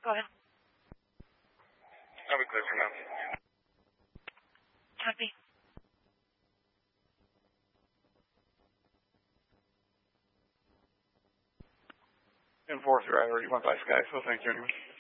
Go ahead. I'll be clear for now. Copy. And 4-3, I already went by Sky, so thank you anyway.